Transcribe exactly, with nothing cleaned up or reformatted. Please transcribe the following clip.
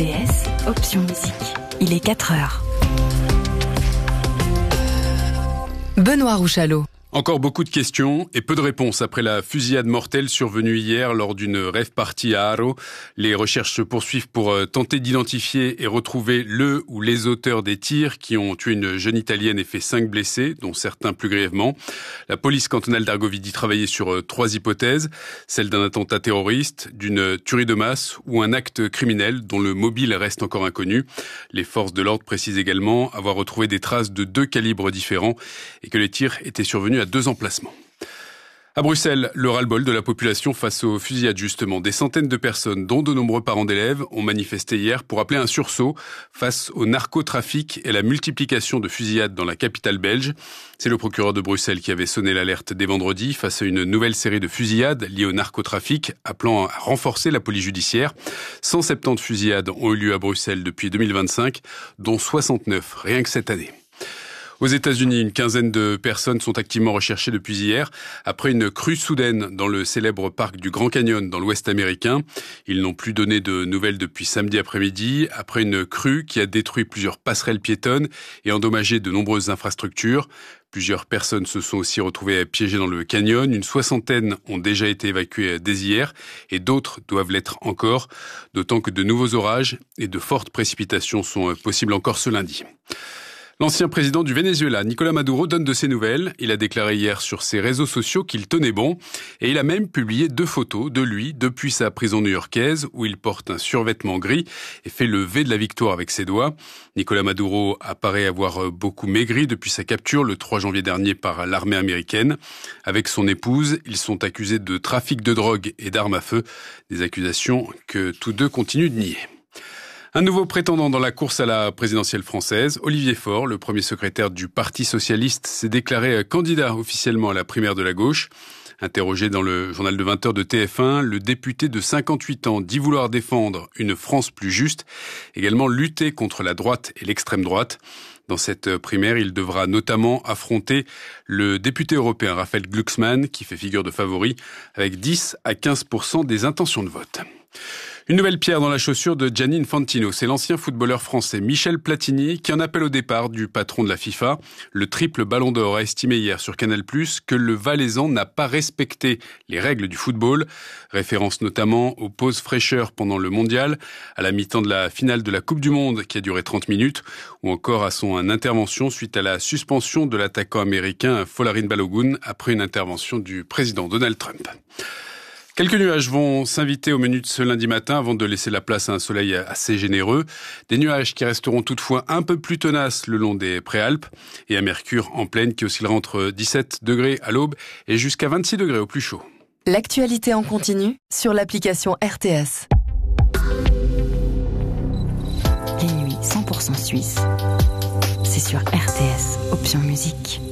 T S, option musique. Il est quatre heures. Benoît Rouchalot. Encore beaucoup de questions et peu de réponses après la fusillade mortelle survenue hier lors d'une rave party à Haro. Les recherches se poursuivent pour tenter d'identifier et retrouver le ou les auteurs des tirs qui ont tué une jeune Italienne et fait cinq blessés, dont certains plus grièvement. La police cantonale d'Argovie travaillait sur trois hypothèses, celle d'un attentat terroriste, d'une tuerie de masse ou un acte criminel dont le mobile reste encore inconnu. Les forces de l'ordre précisent également avoir retrouvé des traces de deux calibres différents et que les tirs étaient survenus à deux emplacements. À Bruxelles, le ras-le-bol de la population face aux fusillades justement. Des centaines de personnes, dont de nombreux parents d'élèves, ont manifesté hier pour appeler un sursaut face au narcotrafic et la multiplication de fusillades dans la capitale belge. C'est le procureur de Bruxelles qui avait sonné l'alerte dès vendredi face à une nouvelle série de fusillades liées au narcotrafic, appelant à renforcer la police judiciaire. cent soixante-dix fusillades ont eu lieu à Bruxelles depuis deux mille vingt-cinq, dont soixante-neuf rien que cette année. Aux États-Unis, une quinzaine de personnes sont activement recherchées depuis hier après une crue soudaine dans le célèbre parc du Grand Canyon dans l'Ouest américain. Ils n'ont plus donné de nouvelles depuis samedi après-midi après une crue qui a détruit plusieurs passerelles piétonnes et endommagé de nombreuses infrastructures. Plusieurs personnes se sont aussi retrouvées piégées dans le canyon. Une soixantaine ont déjà été évacuées dès hier et d'autres doivent l'être encore, d'autant que de nouveaux orages et de fortes précipitations sont possibles encore ce lundi. L'ancien président du Venezuela, Nicolás Maduro, donne de ses nouvelles. Il a déclaré hier sur ses réseaux sociaux qu'il tenait bon. Et il a même publié deux photos de lui depuis sa prison new-yorkaise où il porte un survêtement gris et fait le V de la victoire avec ses doigts. Nicolás Maduro apparaît avoir beaucoup maigri depuis sa capture le trois janvier dernier par l'armée américaine. Avec son épouse, ils sont accusés de trafic de drogue et d'armes à feu. Des accusations que tous deux continuent de nier. Un nouveau prétendant dans la course à la présidentielle française, Olivier Faure, le premier secrétaire du Parti socialiste, s'est déclaré candidat officiellement à la primaire de la gauche. Interrogé dans le journal de vingt heures de T F un, le député de cinquante-huit ans dit vouloir défendre une France plus juste, également lutter contre la droite et l'extrême droite. Dans cette primaire, il devra notamment affronter le député européen Raphaël Glucksmann, qui fait figure de favori, avec dix à quinze pour cent des intentions de vote. Une nouvelle pierre dans la chaussure de Gianni Infantino. C'est l'ancien footballeur français Michel Platini qui en appelle au départ du patron de la FIFA. Le triple ballon d'or a estimé hier sur Canal plus, que le Valaisan n'a pas respecté les règles du football. Référence notamment aux pauses fraîcheurs pendant le mondial, à la mi-temps de la finale de la Coupe du Monde qui a duré trente minutes, ou encore à son intervention suite à la suspension de l'attaquant américain Folarin Balogun après une intervention du président Donald Trump. Quelques nuages vont s'inviter au menu de ce lundi matin avant de laisser la place à un soleil assez généreux. Des nuages qui resteront toutefois un peu plus tenaces le long des Préalpes et un mercure en pleine qui oscillera entre dix-sept degrés à l'aube et jusqu'à vingt-six degrés au plus chaud. L'actualité en continu sur l'application R T S. Les nuits cent pour cent suisses, c'est sur R T S, option musique.